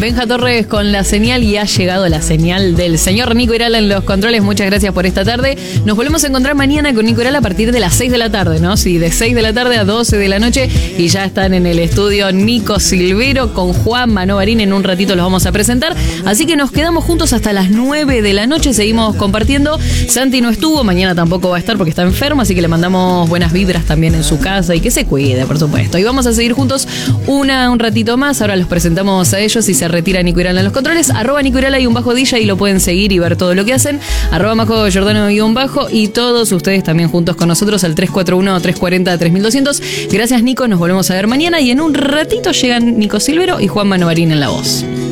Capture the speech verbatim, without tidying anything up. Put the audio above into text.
Benja Torres con la señal y ha llegado la señal del señor Nico Irala en los controles. Muchas gracias por esta tarde. Nos volvemos a encontrar mañana con Nico Irala a partir de las seis de la tarde, ¿no? Sí, de seis de la tarde a doce de la noche. Y ya están en el estudio Nico Silvero con Juan Manovarín. En un ratito los vamos a presentar. Así que nos quedamos juntos hasta las nueve de la noche. Seguimos compartiendo. Santi no estuvo, mañana tampoco va a estar porque está enfermo. Así que le mandamos buenas vibras también en su casa y que se cuide, por supuesto. Y vamos a seguir juntos una, un ratito más. Ahora los presentamos a ellos y se retira Nico Irala en los controles. Arroba Nico Irala y un bajo D J y lo pueden seguir y ver todo lo que hacen. Arroba Majo Giordano y un bajo y todos ustedes también juntos con nosotros al tres cuatro uno, tres cuatro cero, tres mil doscientos. Gracias, Nico. Nos volvemos a ver mañana y en un ratito llegan Nico Silvero y Juan Manovarín en la voz.